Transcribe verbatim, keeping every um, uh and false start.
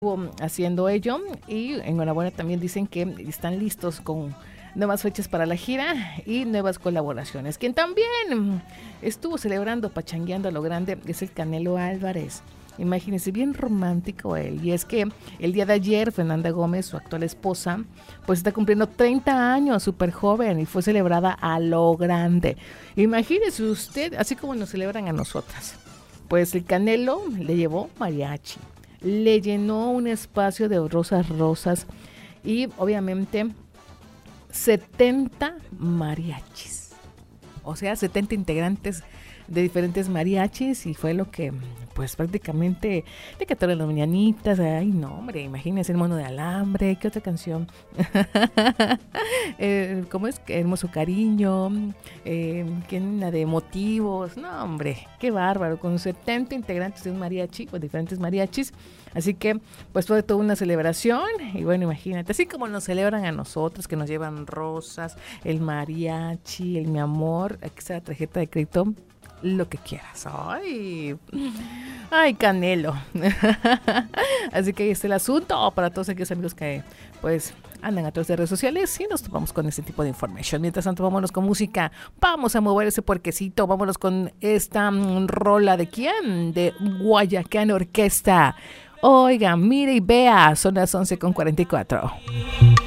estuvo haciendo ello y enhorabuena también dicen que están listos con nuevas fechas para la gira y nuevas colaboraciones. Quien también estuvo celebrando, pachangueando a lo grande es el Canelo Álvarez. Imagínense, bien romántico él. Y es que el día de ayer Fernanda Gómez, su actual esposa, pues está cumpliendo treinta años, súper joven, y fue celebrada a lo grande. Imagínese usted, así como nos celebran a nosotras. Pues el Canelo le llevó mariachi, le llenó un espacio de rosas rosas y obviamente setenta mariachis. O sea, setenta integrantes de diferentes mariachis y fue lo que pues prácticamente le cantaron las mañanitas. Ay no hombre, imagínense el mono de alambre. ¿Qué otra canción? eh, ¿Cómo es? Hermoso cariño, eh, la de motivos. No hombre, qué bárbaro, con setenta integrantes de un mariachi, o diferentes mariachis. Así que pues fue toda una celebración y bueno, imagínate, así como nos celebran a nosotros, que nos llevan rosas, el mariachi, el mi amor, aquí está la tarjeta de crédito, lo que quieras. Ay, ay, Canelo. Así que ahí está el asunto para todos aquellos amigos que pues andan a través de redes sociales y nos topamos con este tipo de información. Mientras tanto, vámonos con música. Vamos a mover ese puerquecito. Vámonos con esta um, rola de quién? De Guayacán Orquesta. Oiga, mire y vea, son las once con cuarenta y cuatro.